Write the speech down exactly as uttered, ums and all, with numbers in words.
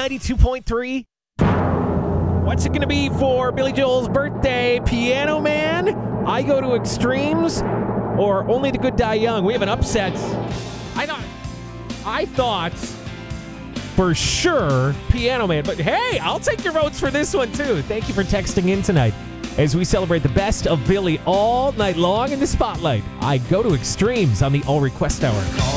ninety-two point three. What's it going to be for Billy Joel's birthday? Piano Man, I Go to Extremes, or Only the Good Die Young? We have an upset. I thought, I thought for sure Piano Man, but hey, I'll take your votes for this one too. Thank you for texting in tonight as we celebrate the best of Billy all night long in the spotlight. I Go to Extremes on the All Request Hour.